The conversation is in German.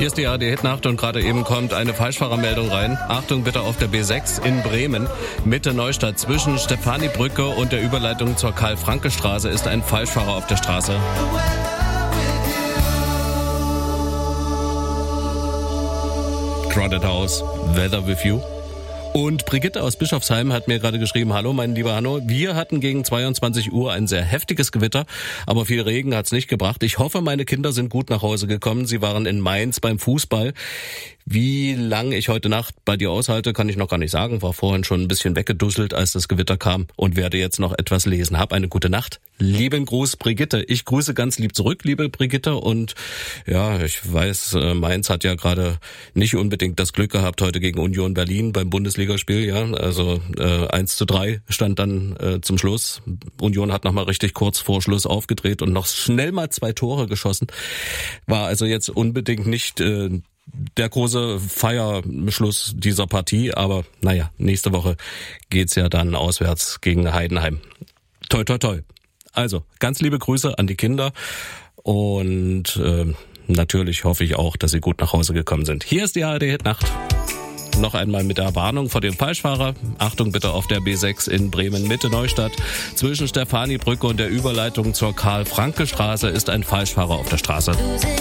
Hier ist die ARD-Hitnacht und gerade eben kommt eine Falschfahrermeldung rein. Achtung bitte auf der B6 in Bremen, Mitte Neustadt. Zwischen Stephaniebrücke und der Überleitung zur Karl-Franke-Straße ist ein Falschfahrer auf der Straße. Crowded House, Weather with You. Und Brigitte aus Bischofsheim hat mir gerade geschrieben, hallo mein lieber Hanno, wir hatten gegen 22 Uhr ein sehr heftiges Gewitter, aber viel Regen hat's nicht gebracht. Ich hoffe, meine Kinder sind gut nach Hause gekommen. Sie waren in Mainz beim Fußball. Wie lange ich heute Nacht bei dir aushalte, kann ich noch gar nicht sagen. War vorhin schon ein bisschen weggedusselt, als das Gewitter kam und werde jetzt noch etwas lesen. Hab eine gute Nacht. Lieben Gruß, Brigitte. Ich grüße ganz lieb zurück, liebe Brigitte. Und ja, ich weiß, Mainz hat ja gerade nicht unbedingt das Glück gehabt heute gegen Union Berlin beim Bundesligaspiel. Ja, also 1:3 stand dann zum Schluss. Union hat nochmal richtig kurz vor Schluss aufgedreht und noch schnell mal 2 Tore geschossen. War also jetzt unbedingt nicht der große Feierschluss dieser Partie, aber naja, nächste Woche geht's ja dann auswärts gegen Heidenheim. Toi, toi, toi. Also, ganz liebe Grüße an die Kinder und natürlich hoffe ich auch, dass sie gut nach Hause gekommen sind. Hier ist die ARD-Hitnacht. Noch einmal mit der Warnung vor dem Falschfahrer. Achtung bitte auf der B6 in Bremen, Mitte Neustadt. Zwischen Stephaniebrücke und der Überleitung zur Karl-Franke-Straße ist ein Falschfahrer auf der Straße.